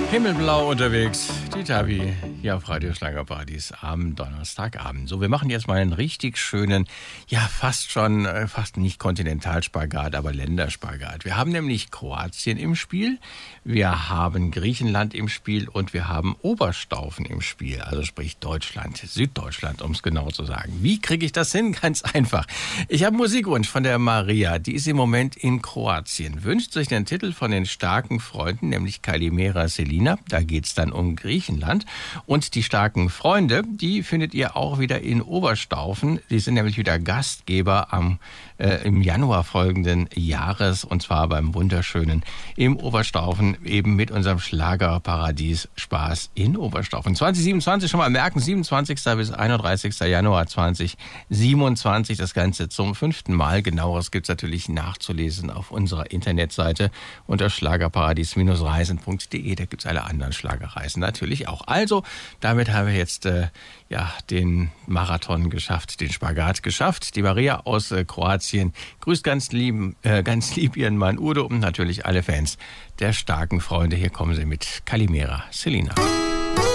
Himmelblau unterwegs, die Tabi hier auf Radio Schlagerparadies am Donnerstagabend. So, wir machen jetzt mal einen richtig schönen, ja fast nicht Kontinentalspagat, aber Länderspagat. Wir haben nämlich Kroatien im Spiel, wir haben Griechenland im Spiel und wir haben Oberstaufen im Spiel, also sprich Deutschland, Süddeutschland, um es genau zu sagen. Wie kriege ich das hin? Ganz einfach. Ich habe einen Musikwunsch von der Maria, die ist im Moment in Kroatien, wünscht sich den Titel von den starken Freunden, nämlich Kalimera Selina. Da geht's dann um Griechenland. Und die starken Freunde, die findet ihr auch wieder in Oberstaufen. Die sind nämlich wieder Gastgeber im Januar folgenden Jahres. Und zwar beim wunderschönen im Oberstaufen, eben mit unserem Schlagerparadies Spaß in Oberstaufen. 2027 schon mal merken, 27. bis 31. Januar 2027. Das Ganze zum 5. Mal. Genaueres gibt's natürlich nachzulesen auf unserer Internetseite unter schlagerparadies-reisen.de. Da gibt's alle anderen Schlagerreisen natürlich auch. Also, damit haben wir jetzt den Marathon geschafft, den Spagat geschafft. Die Maria aus Kroatien grüßt ganz lieb ihren Mann Udo und natürlich alle Fans der starken Freunde. Hier kommen sie mit Kalimera Selina.